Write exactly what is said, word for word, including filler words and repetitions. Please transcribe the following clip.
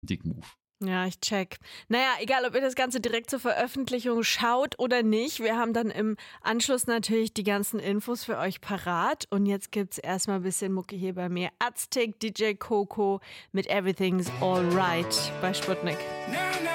Dick Move. Ja, ich check. Naja, egal, ob ihr das Ganze direkt zur Veröffentlichung schaut oder nicht, wir haben dann im Anschluss natürlich die ganzen Infos für euch parat. Und jetzt gibt's erstmal ein bisschen Mucke hier bei mir. Aztec, D J Coco mit Everything's Alright bei Sputnik.